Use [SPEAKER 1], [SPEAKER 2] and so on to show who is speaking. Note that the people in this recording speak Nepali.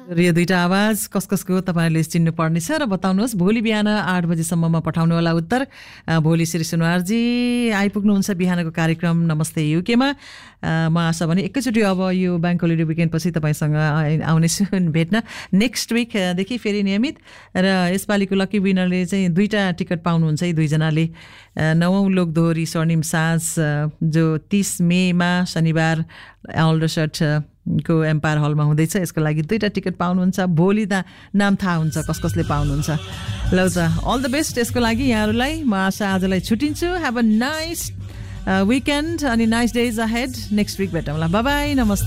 [SPEAKER 1] यो दुईटा आवाज कसको तपाईहरुले चिन्नु पर्नेछ र बताउनुहोस् भोलि बिहान 8 बजेसम्ममा पठाउनु होला उत्तर। भोलि श्री सुनवारजी आइपुग्नुहुन्छ बिहानको कार्यक्रम नमस्ते युकेमा। म आशा भने एकैचोटी अब यो बैंक होलिडे विकेन्ड पछि तपाईसँग आउनेछु भेट्न नेक्स्ट विक देखि फेरि नियमित। र यसपालिको लकी विनरले चाहिँ दुईटा टिकट पाउनुहुन्छ है दुईजनाले। 9औं लोकदोहोरी स्वर्णिम साँझ जो 30 मेमा शनिबार एल्डरसट को एम्पायर हलमा हुँदैछ। यसको लागि दुईटा टिकट पाउनुहुन्छ। भोलि त नाम थाहा हुन्छ कसले पाउनुहुन्छ। ल त अल द बेस्ट यसको लागि यहाँहरूलाई। म आशा आजलाई छुटिन्छु। ह्याभ अ नाइस विकेन्ड अनि nice days ahead. Next week भेटौँला। By by नमस्ते।